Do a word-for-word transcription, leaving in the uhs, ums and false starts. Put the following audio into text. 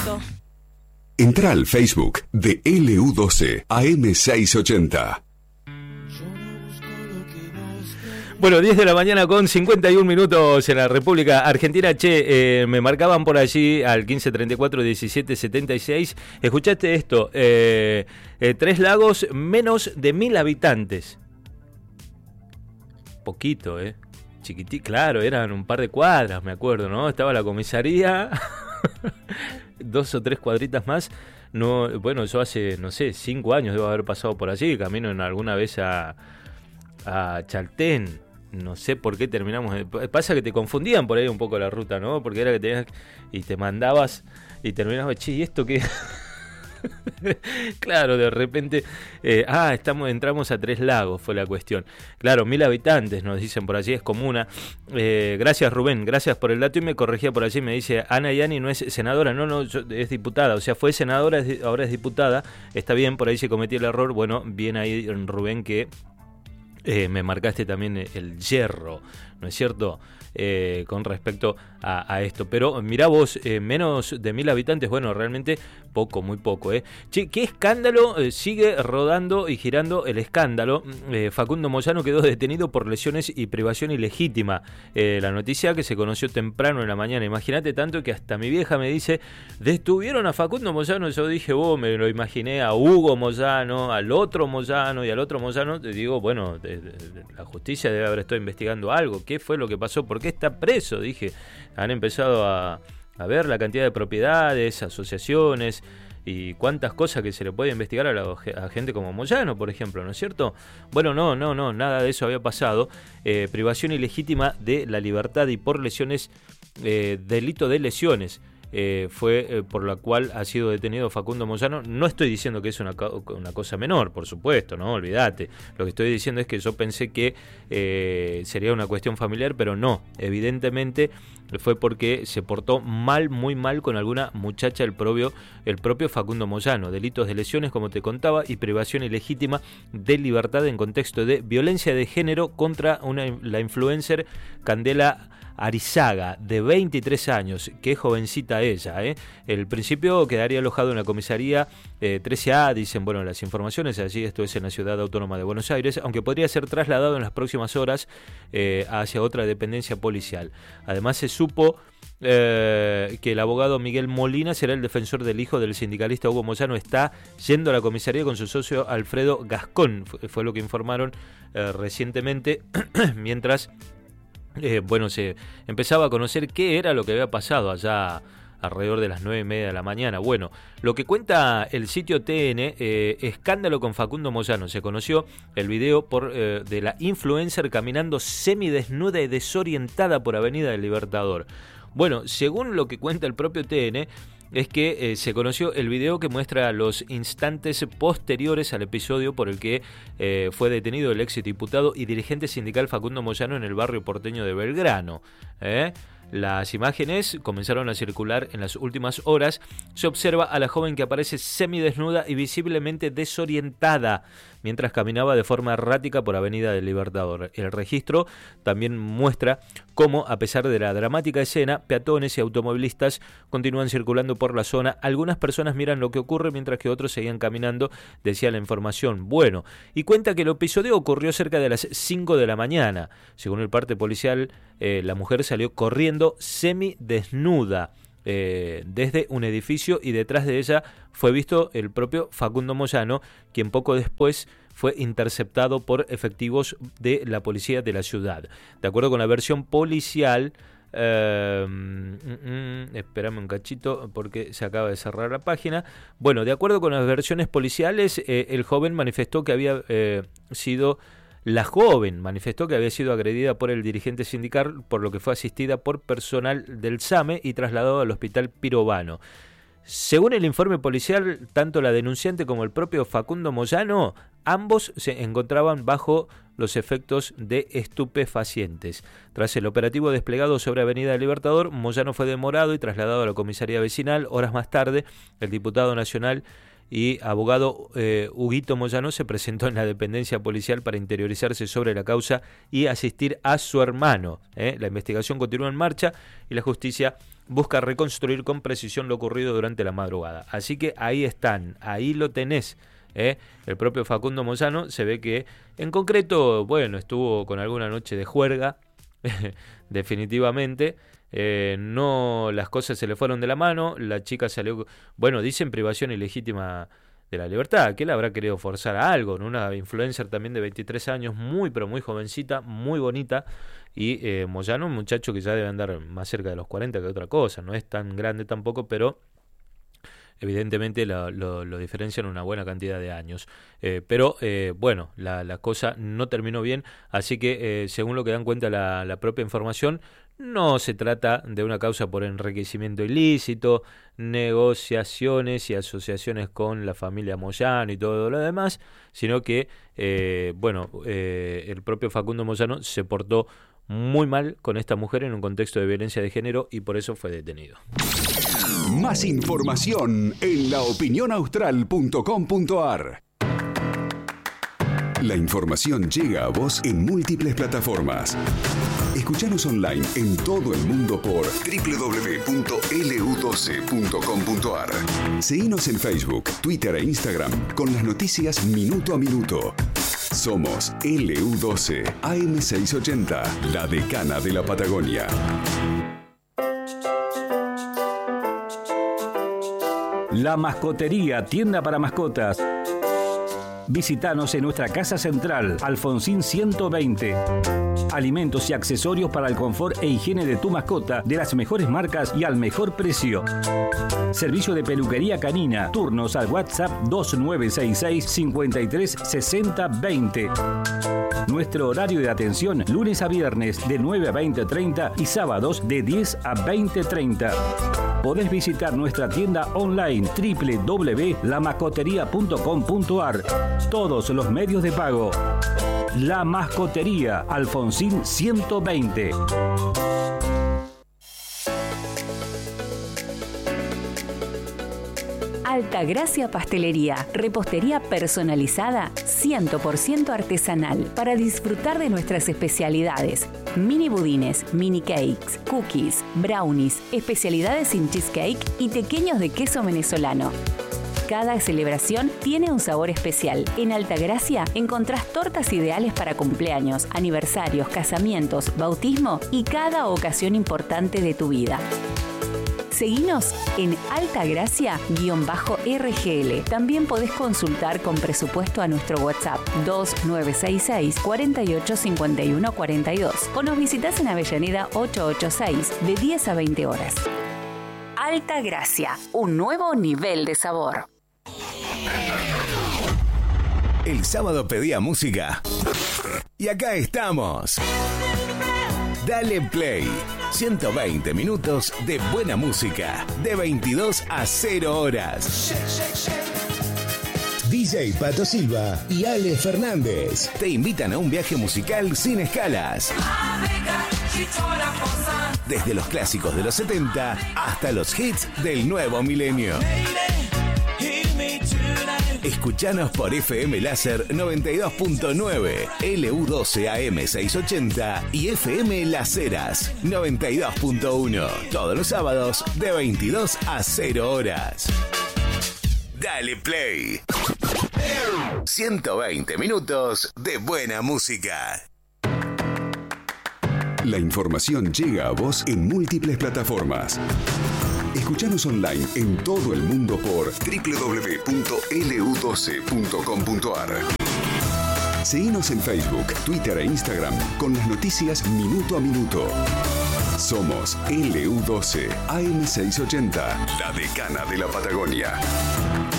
México. Entra al Facebook de L U doce A M seiscientos ochenta. Bueno, diez de la mañana con cincuenta y un minutos en la República Argentina. Che, eh, me marcaban por allí al quince treinta y cuatro diecisiete setenta y seis. Escuchaste esto, eh, eh, Tres Lagos, menos de mil habitantes. Poquito, ¿eh? Chiquití, claro, eran un par de cuadras, me acuerdo, ¿no? Estaba la comisaría, dos o tres cuadritas más. No, bueno, eso hace, no sé, cinco años debo haber pasado por allí. Camino en alguna vez a, a Chaltén. No sé por qué terminamos. Pasa que te confundían por ahí un poco la ruta, ¿no? Porque era que tenías y te mandabas y terminabas, che, ¿y esto qué? Claro, de repente, eh, ah, estamos, entramos a Tres Lagos, fue la cuestión. Claro, mil habitantes, nos dicen por allí, es comuna. Eh, gracias, Rubén, gracias por el dato. Y me corregía por allí, me dice, Ana Yani no es senadora, no, no, es diputada. O sea, fue senadora, ahora es diputada. Está bien, por ahí se cometió el error. Bueno, bien ahí, Rubén, que Eh, me marcaste también el hierro, ¿no es cierto? Eh, con respecto a, a esto. Pero mirá vos, eh, menos de mil habitantes, bueno, realmente poco, muy poco, ¿eh? Che, ¿qué escándalo? Eh, sigue rodando y girando el escándalo. Eh, Facundo Moyano quedó detenido por lesiones y privación ilegítima. Eh, la noticia que se conoció temprano en la mañana. Imagínate tanto que hasta mi vieja me dice, detuvieron a Facundo Moyano. Yo dije, vos, me lo imaginé a Hugo Moyano, al otro Moyano y al otro Moyano. Te digo, bueno, de, de, de, la justicia debe haber estado investigando algo. ¿Qué fue lo que pasó? ¿Por qué está preso? Dije, han empezado a, a ver la cantidad de propiedades, asociaciones y cuántas cosas que se le puede investigar a, la, a gente como Moyano, por ejemplo, ¿no es cierto? Bueno, no, no, no, nada de eso había pasado. Eh, privación ilegítima de la libertad y por lesiones, eh, delito de lesiones. Eh, fue eh, por la cual ha sido detenido Facundo Moyano. No estoy diciendo que es una, una cosa menor, por supuesto, no, olvídate. Lo que estoy diciendo es que yo pensé que eh, sería una cuestión familiar, pero no, evidentemente fue porque se portó mal, muy mal con alguna muchacha el propio, el propio Facundo Moyano. Delitos de lesiones, como te contaba, y privación ilegítima de libertad en contexto de violencia de género contra una, la influencer Candela Arizaga, de veintitrés años, qué jovencita ella, ¿eh? El principio quedaría alojado en la comisaría eh, trece A, dicen, bueno, las informaciones, allí esto es en la Ciudad Autónoma de Buenos Aires, aunque podría ser trasladado en las próximas horas eh, hacia otra dependencia policial. Además se supo eh, que el abogado Miguel Molina será el defensor del hijo del sindicalista Hugo Moyano, está yendo a la comisaría con su socio Alfredo Gascón, fue, fue lo que informaron eh, recientemente, mientras Eh, bueno, se empezaba a conocer qué era lo que había pasado allá alrededor de las nueve y media de la mañana. Bueno, lo que cuenta el sitio T N, eh, escándalo con Facundo Moyano. Se conoció el video por, eh, de la influencer caminando semidesnuda y desorientada por Avenida del Libertador. Bueno, según lo que cuenta el propio T N, es que eh, se conoció el video que muestra los instantes posteriores al episodio por el que eh, fue detenido el ex diputado y dirigente sindical Facundo Moyano en el barrio porteño de Belgrano. ¿eh? Las imágenes comenzaron a circular en las últimas horas. Se observa a la joven que aparece semidesnuda y visiblemente desorientada mientras caminaba de forma errática por Avenida del Libertador. El registro también muestra cómo, a pesar de la dramática escena, peatones y automovilistas continúan circulando por la zona. Algunas personas miran lo que ocurre mientras que otros seguían caminando, decía la información. Bueno, y cuenta que el episodio ocurrió cerca de las cinco de la mañana. Según el parte policial, eh, la mujer salió corriendo semidesnuda eh, desde un edificio y detrás de ella fue visto el propio Facundo Moyano, quien poco después fue interceptado por efectivos de la policía de la ciudad. De acuerdo con la versión policial, eh, mm, mm, espérame un cachito porque se acaba de cerrar la página. Bueno, de acuerdo con las versiones policiales, eh, el joven manifestó que había eh, sido... La joven manifestó que había sido agredida por el dirigente sindical, por lo que fue asistida por personal del SAME y trasladado al hospital Pirovano. Según el informe policial, tanto la denunciante como el propio Facundo Moyano, ambos se encontraban bajo los efectos de estupefacientes. Tras el operativo desplegado sobre Avenida del Libertador, Moyano fue demorado y trasladado a la comisaría vecinal. Horas más tarde, el diputado nacional y abogado eh, Huguito Moyano se presentó en la dependencia policial para interiorizarse sobre la causa y asistir a su hermano. ¿eh? La investigación continúa en marcha y la justicia busca reconstruir con precisión lo ocurrido durante la madrugada. Así que ahí están, ahí lo tenés. ¿eh? El propio Facundo Moyano se ve que, en concreto, bueno, estuvo con alguna noche de juerga, definitivamente. Eh, no, las cosas se le fueron de la mano, la chica salió, bueno, dicen privación ilegítima de la libertad, que él habrá querido forzar a algo, ¿no? Una influencer también de veintitrés años, muy pero muy jovencita, muy bonita, y eh, Moyano, un muchacho que ya debe andar más cerca de los cuarenta que otra cosa, no es tan grande tampoco, pero evidentemente lo, lo, lo diferencian una buena cantidad de años. Eh, pero eh, bueno, la, la cosa no terminó bien, así que eh, según lo que dan cuenta la, la propia información, no se trata de una causa por enriquecimiento ilícito, negociaciones y asociaciones con la familia Moyano y todo lo demás, sino que, eh, bueno, eh, el propio Facundo Moyano se portó muy mal con esta mujer en un contexto de violencia de género y por eso fue detenido. Más información en la opinión austral punto com punto a r. La información llega a vos en múltiples plataformas. Escuchanos online en todo el mundo por doble u doble u doble u punto ele u doce punto com punto a r. Seguinos en Facebook, Twitter e Instagram con las noticias minuto a minuto. Somos ele u doce A M seiscientos ochenta, la decana de la Patagonia. La Mascotería, tienda para mascotas. Visítanos en nuestra casa central, Alfonsín ciento veinte. Alimentos y accesorios para el confort e higiene de tu mascota de las mejores marcas y al mejor precio. Servicio de peluquería canina. Turnos al WhatsApp dos nueve seis seis, cinco tres seis cero dos cero. Nuestro horario de atención lunes a viernes de nueve a veinte treinta y sábados de diez a veinte treinta. Podés visitar nuestra tienda online doble u doble u doble u punto la mascotería punto com punto a r. Todos los medios de pago. La Mascotería, Alfonsín ciento veinte. Altagracia Pastelería, repostería personalizada cien por ciento artesanal para disfrutar de nuestras especialidades. Mini budines, mini cakes, cookies, brownies, especialidades sin cheesecake y pequeños de queso venezolano. Cada celebración tiene un sabor especial. En Altagracia encontrás tortas ideales para cumpleaños, aniversarios, casamientos, bautismo y cada ocasión importante de tu vida. Seguinos en Altagracia-R G L. También podés consultar con presupuesto a nuestro WhatsApp dos nueve seis seis, cuatro ocho cinco uno cuatro dos o nos visitas en Avellaneda ochocientos ochenta y seis de diez a veinte horas. Altagracia, un nuevo nivel de sabor. El sábado pedía música y acá estamos. Dale Play. ciento veinte minutos de buena música, de veintidós a cero horas. D J Pato Silva y Ale Fernández te invitan a un viaje musical sin escalas. Desde los clásicos de los setenta hasta los hits del nuevo milenio. Escuchanos por F M Láser noventa y dos punto nueve, L U doce A M seiscientos ochenta y F M Las Heras noventa y dos punto uno. Todos los sábados de veintidós a cero horas. Dale Play. ciento veinte minutos de buena música. La información llega a vos en múltiples plataformas. Escuchanos online en todo el mundo por doble u doble u doble u punto ele u doce punto com punto a r. Seguinos en Facebook, Twitter e Instagram con las noticias minuto a minuto. Somos L U doce A M seiscientos ochenta, la decana de la Patagonia.